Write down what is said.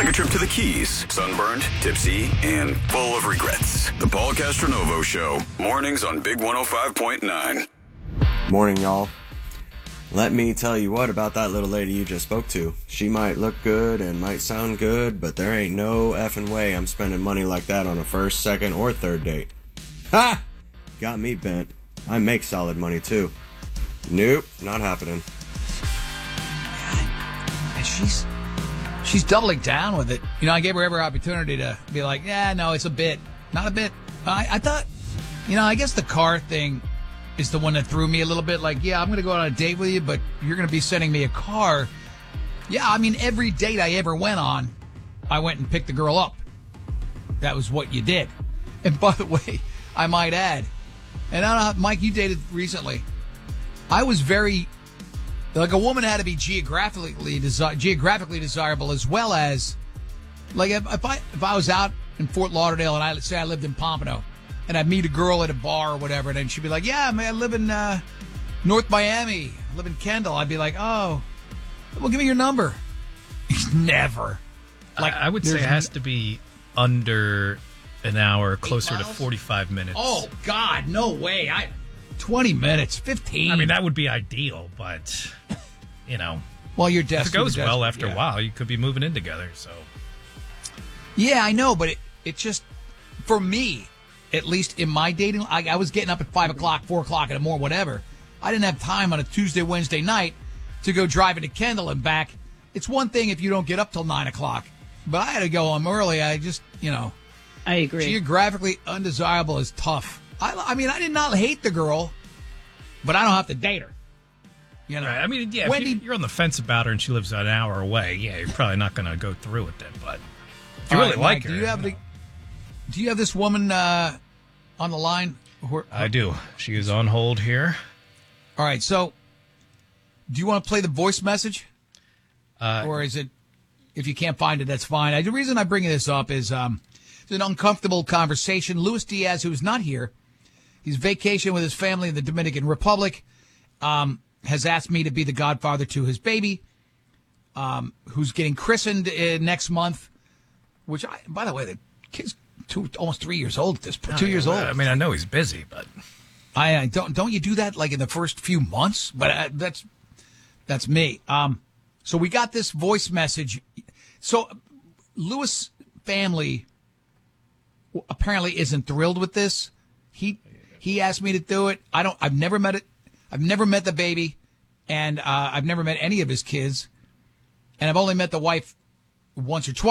Like a trip to the Keys, sunburned, tipsy, and full of regrets. The Paul Castronovo Show, mornings on Big 105.9. Morning, y'all. Let me tell you what about that little lady you just spoke to. She might look good and might sound good, but there ain't no effing way I'm spending money like that on a first, second, or third date. Ha! Got me bent. I make solid money, too. Nope, not happening. And she's doubling down with it. You know, I gave her every opportunity to be like, yeah, no, it's a bit. Not a bit. I thought, you know, I guess the car thing is the one that threw me a little bit. Like, yeah, I'm going to go on a date with you, but you're going to be sending me a car. Yeah, I mean, every date I ever went on, I went and picked the girl up. That was what you did. And by the way, I might add, and I don't know, Mike, you dated recently. I was very, like, a woman had to be geographically desirable, as well as, like, if I was out in Fort Lauderdale and I say I lived in Pompano and I'd meet a girl at a bar or whatever, and then she'd be like, yeah, man, I live in North Miami, I live in Kendall. I'd be like, oh, well, give me your number. Never. Like, I would say it has to be under an hour, closer to 45 minutes. Oh, God, no way. 20 minutes, 15. I mean, that would be ideal, but, you know. Well, you're if desperate. it goes well after a while, you could be moving in together, so. Yeah, I know, but it just, for me, at least in my dating, I was getting up at 5 o'clock, 4 o'clock in the morning, whatever. I didn't have time on a Tuesday, Wednesday night to go driving to Kendall and back. It's one thing if you don't get up till 9 o'clock, but I had to go home early. I just, you know. I agree. Geographically undesirable is tough. I mean, I did not hate the girl, but I don't have to date her. You know, right. I mean, yeah, Wendy, if you're on the fence about her and she lives an hour away, yeah, you're probably not going to go through with it. But if you really right, like Mike, her, do you have this woman on the line? I do. She is on hold here. All right. So, do you want to play the voice message, or is it? If you can't find it, that's fine. The reason I bring this up is it's an uncomfortable conversation. Luis Diaz, who's not here, he's vacationing with his family in the Dominican Republic, has asked me to be the godfather to his baby, who's getting christened next month, which, by the way, the kid's almost 3 years old at this point. 2 years old. I mean, I know he's busy, but I don't you do that like in the first few months? But that's me. So we got this voice message. So Luis' family apparently isn't thrilled with this. He asked me to do it. I've never met it. I've never met the baby, and I've never met any of his kids, and I've only met the wife once or twice.